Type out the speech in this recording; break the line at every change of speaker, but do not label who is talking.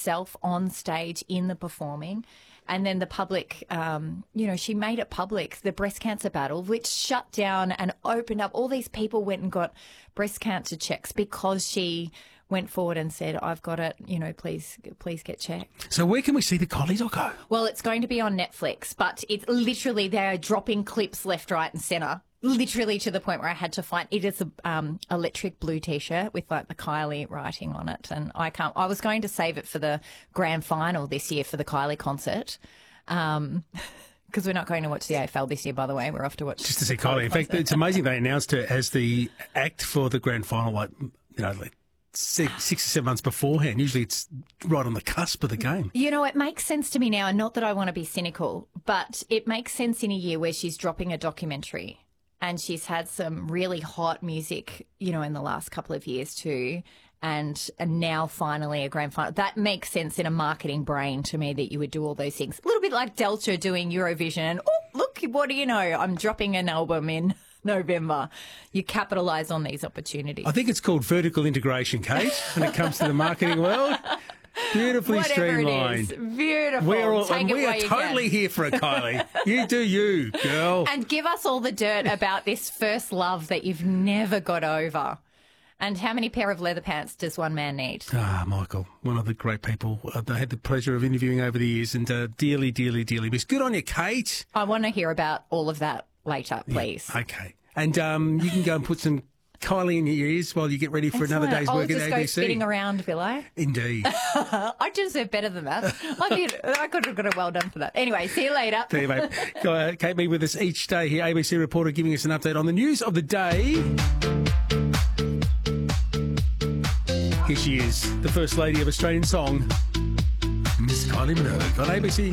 herself on stage in the performing. And then the public, she made it public, the breast cancer battle, which shut down and opened up. All these people went and got breast cancer checks because she went forward and said, I've got it, please get checked.
So where can we see the Kylie doco?
Well, it's going to be on Netflix, but it's literally, they're dropping clips left, right and centre. Literally to the point where I had to find it is a electric blue T-shirt with like the Kylie writing on it, and I was going to save it for the grand final this year for the Kylie concert, because we're not going to watch the AFL this year. By the way, we're off to watch
just to see Kylie. In fact, it's amazing they announced her as the act for the grand final, like 6 or 7 months beforehand. Usually it's right on the cusp of the game.
It makes sense to me now, and not that I want to be cynical, but it makes sense in a year where she's dropping a documentary. And she's had some really hot music, in the last couple of years too. And now finally a grand final. That makes sense in a marketing brain to me that you would do all those things. A little bit like Delta doing Eurovision. Oh, look, what do you know? I'm dropping an album in November. You capitalise on these opportunities.
I think it's called vertical integration, Kate, when it comes to the marketing world. Beautifully streamlined.
It is. Beautiful.
We are totally here for it, Kylie. You do you, girl.
And give us all the dirt about this first love that you've never got over. And how many pair of leather pants does one man need?
Michael, one of the great people I had the pleasure of interviewing over the years, and dearly, dearly, dearly miss. Good on you, Kate.
I want to hear about all of that later, please.
Yeah, okay. And you can go and put some Kylie in your ears while you get ready for another day's work at ABC.
I'll just go spinning around, will I?
Indeed.
I deserve better than that. I could have got a well done for that. Anyway, see you later.
See you, mate. Kate Mead with us each day here, ABC reporter giving us an update on the news of the day. Here she is, the First Lady of Australian Song, Miss Kylie Minogue on ABC